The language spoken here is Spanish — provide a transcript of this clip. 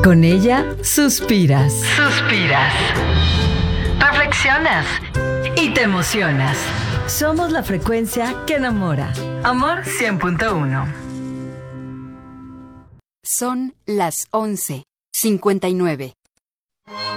Con ella suspiras. Suspiras. Reflexionas. Y te emocionas. Somos la frecuencia que enamora. Amor 100.1. Son las 11:59.